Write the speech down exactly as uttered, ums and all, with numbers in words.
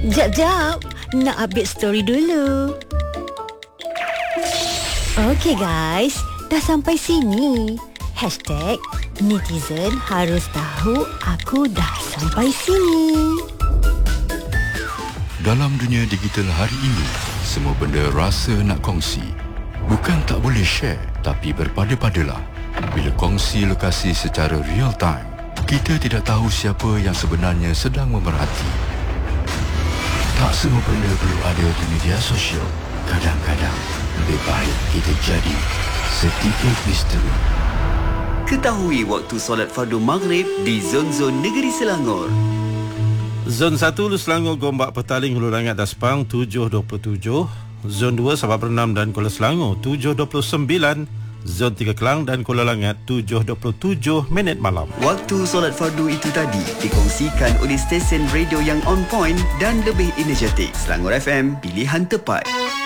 Jap, jap. Nak update story dulu. Okay guys, dah sampai sini. Hashtag netizen harus tahu aku dah sampai sini. Dalam dunia digital hari ini, semua benda rasa nak kongsi. Bukan tak boleh share, tapi berpada-padalah. Bila kongsi lokasi secara real time, kita tidak tahu siapa yang sebenarnya sedang memerhati. Tak semua benda perlu ada di media sosial. Kadang-kadang, lebih baik kita jadi setitik misteri. Ketahui waktu solat fardu maghrib di zon-zon negeri Selangor. Zon satu Hulu Selangor, Gombak, Petaling, Hulu Langat, Daspang tujuh dua puluh tujuh. Zon dua Sabah Bernam dan Kuala Selangor tujuh dua puluh sembilan. Zon tiga Kelang dan Kuala Langat tujuh dua puluh tujuh minit malam. Waktu solat fardu itu tadi dikongsikan oleh stesen radio yang on point dan lebih energetik. Selangor F M, pilihan tepat.